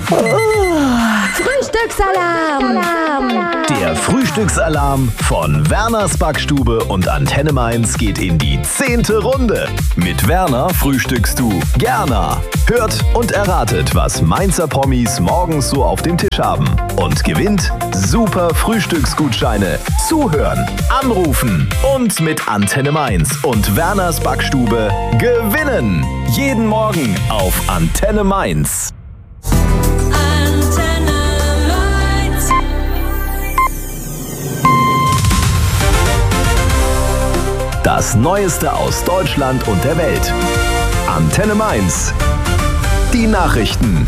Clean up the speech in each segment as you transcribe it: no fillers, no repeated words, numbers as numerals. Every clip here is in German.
Frühstücksalarm! Der Frühstücksalarm von Werners Backstube und Antenne Mainz geht in die 10. Runde. Mit Werner frühstückst du gerne. Hört und erratet, was Mainzer Promis morgens so auf dem Tisch haben. Und gewinnt super Frühstücksgutscheine. Zuhören, anrufen und mit Antenne Mainz und Werners Backstube gewinnen. Jeden Morgen auf Antenne Mainz. Das Neueste aus Deutschland und der Welt. Antenne Mainz. Die Nachrichten.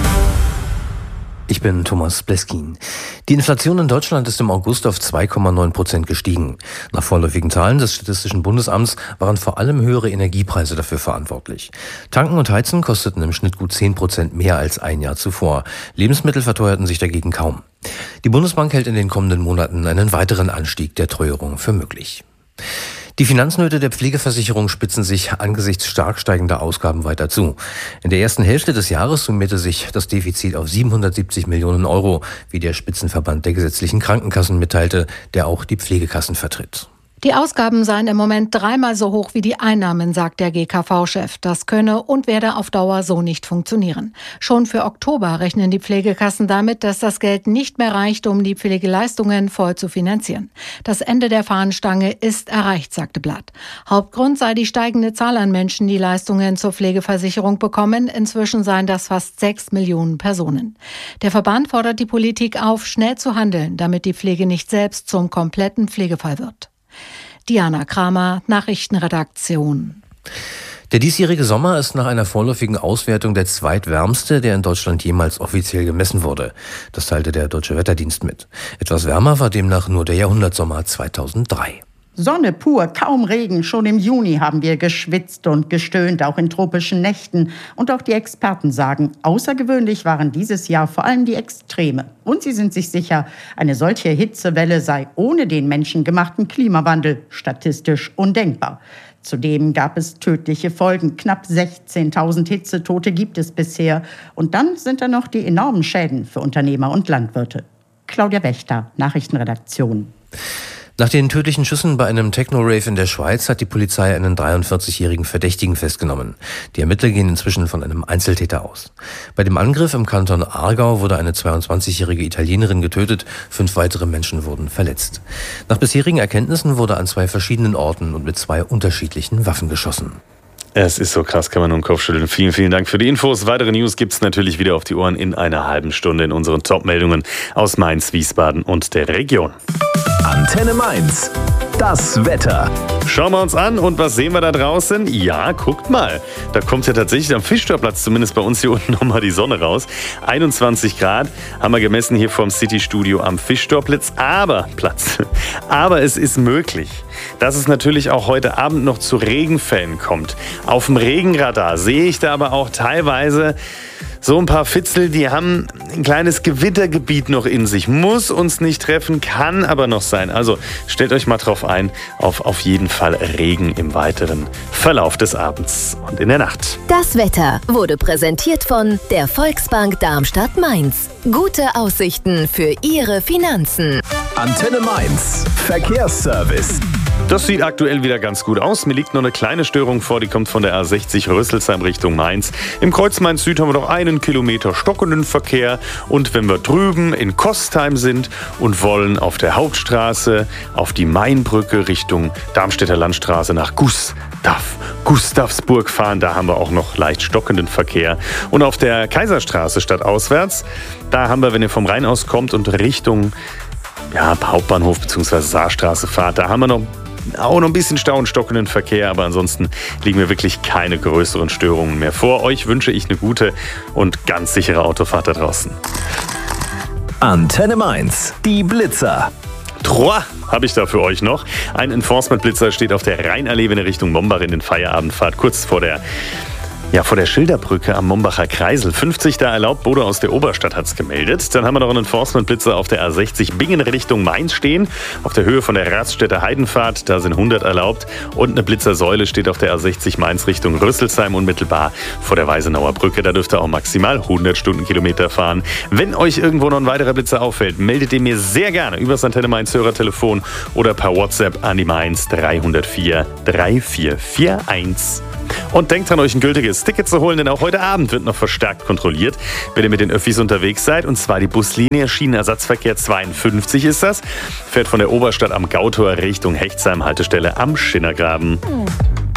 Ich bin Thomas Bleskin. Die Inflation in Deutschland ist im August auf 2,9% gestiegen. Nach vorläufigen Zahlen des Statistischen Bundesamts waren vor allem höhere Energiepreise dafür verantwortlich. Tanken und Heizen kosteten im Schnitt gut 10% mehr als ein Jahr zuvor. Lebensmittel verteuerten sich dagegen kaum. Die Bundesbank hält in den kommenden Monaten einen weiteren Anstieg der Teuerung für möglich. Die Finanznöte der Pflegeversicherung spitzen sich angesichts stark steigender Ausgaben weiter zu. In der ersten Hälfte des Jahres summierte sich das Defizit auf 770 Millionen Euro, wie der Spitzenverband der gesetzlichen Krankenkassen mitteilte, der auch die Pflegekassen vertritt. Die Ausgaben seien im Moment 3-mal so hoch wie die Einnahmen, sagt der GKV-Chef. Das könne und werde auf Dauer so nicht funktionieren. Schon für Oktober rechnen die Pflegekassen damit, dass das Geld nicht mehr reicht, um die Pflegeleistungen voll zu finanzieren. Das Ende der Fahnenstange ist erreicht, sagte Blatt. Hauptgrund sei die steigende Zahl an Menschen, die Leistungen zur Pflegeversicherung bekommen. Inzwischen seien das fast 6 Millionen Personen. Der Verband fordert die Politik auf, schnell zu handeln, damit die Pflege nicht selbst zum kompletten Pflegefall wird. Diana Kramer, Nachrichtenredaktion. Der diesjährige Sommer ist nach einer vorläufigen Auswertung der zweitwärmste, der in Deutschland jemals offiziell gemessen wurde. Das teilte der Deutsche Wetterdienst mit. Etwas wärmer war demnach nur der Jahrhundertsommer 2003. Sonne pur, kaum Regen. Schon im Juni haben wir geschwitzt und gestöhnt, auch in tropischen Nächten. Und auch die Experten sagen, außergewöhnlich waren dieses Jahr vor allem die Extreme. Und sie sind sich sicher, eine solche Hitzewelle sei ohne den menschengemachten Klimawandel statistisch undenkbar. Zudem gab es tödliche Folgen. Knapp 16.000 Hitzetote gibt es bisher. Und dann sind da noch die enormen Schäden für Unternehmer und Landwirte. Claudia Wächter, Nachrichtenredaktion. Nach den tödlichen Schüssen bei einem Techno-Rave in der Schweiz hat die Polizei einen 43-jährigen Verdächtigen festgenommen. Die Ermittler gehen inzwischen von einem Einzeltäter aus. Bei dem Angriff im Kanton Aargau wurde eine 22-jährige Italienerin getötet, 5 weitere Menschen wurden verletzt. Nach bisherigen Erkenntnissen wurde an 2 verschiedenen Orten und mit 2 unterschiedlichen Waffen geschossen. Es ist so krass, kann man nur den Kopf schütteln. Vielen, vielen Dank für die Infos. Weitere News gibt's natürlich wieder auf die Ohren in einer halben Stunde in unseren Top-Meldungen aus Mainz, Wiesbaden und der Region. Antenne Mainz. Das Wetter. Schauen wir uns an und was sehen wir da draußen? Ja, guckt mal. Da kommt ja tatsächlich am Fischtorplatz, zumindest bei uns hier unten, nochmal die Sonne raus. 21 Grad haben wir gemessen hier vom City-Studio am Fischtorplatz. Aber es ist möglich, dass es natürlich auch heute Abend noch zu Regenfällen kommt. Auf dem Regenradar sehe ich da aber auch teilweise so ein paar Fitzel, die haben ein kleines Gewittergebiet noch in sich. Muss uns nicht treffen, kann aber noch sein. Also stellt euch mal drauf ein, auf jeden Fall Regen im weiteren Verlauf des Abends und in der Nacht. Das Wetter wurde präsentiert von der Volksbank Darmstadt-Mainz. Gute Aussichten für Ihre Finanzen. Antenne Mainz. Verkehrsservice. Das sieht aktuell wieder ganz gut aus. Mir liegt noch eine kleine Störung vor, die kommt von der A60 Rüsselsheim Richtung Mainz. Im Kreuz Mainz Süd haben wir noch 1 Kilometer stockenden Verkehr. Und wenn wir drüben in Kostheim sind und wollen auf der Hauptstraße auf die Mainbrücke Richtung Darmstädter Landstraße nach Gustavsburg fahren, da haben wir auch noch leicht stockenden Verkehr. Und auf der Kaiserstraße stadtauswärts, da haben wir, wenn ihr vom Rhein aus kommt und Richtung Hauptbahnhof bzw. Saarstraße fahrt, da haben wir noch ein bisschen Stau und stockenden Verkehr, aber ansonsten liegen mir wirklich keine größeren Störungen mehr vor. Euch wünsche ich eine gute und ganz sichere Autofahrt da draußen. Antenne Mainz, die Blitzer. Habe ich da für euch noch. Ein Enforcement-Blitzer steht auf der Rheinallee, wenn ihr Richtung Mombach in den Feierabend fahrt, kurz vor der Ja, vor der Schilderbrücke am Mombacher Kreisel 50 da erlaubt. Bodo aus der Oberstadt hat's gemeldet. Dann haben wir noch einen Enforcement-Blitzer auf der A60 Bingen Richtung Mainz stehen. Auf der Höhe von der Raststätter Heidenfahrt, da sind 100 erlaubt. Und eine Blitzersäule steht auf der A60 Mainz Richtung Rüsselsheim unmittelbar vor der Weisenauer Brücke. Da dürft ihr auch maximal 100 Stundenkilometer fahren. Wenn euch irgendwo noch ein weiterer Blitzer auffällt, meldet ihr mir sehr gerne über das Antenne Mainz Hörertelefon oder per WhatsApp an die Mainz 304 3441. Und denkt dran, euch ein gültiges Ticket zu holen, denn auch heute Abend wird noch verstärkt kontrolliert, wenn ihr mit den Öffis unterwegs seid. Und zwar die Buslinie Schienenersatzverkehr 52 ist das. Fährt von der Oberstadt am Gautor Richtung Hechtsheim, Haltestelle am Schinnergraben.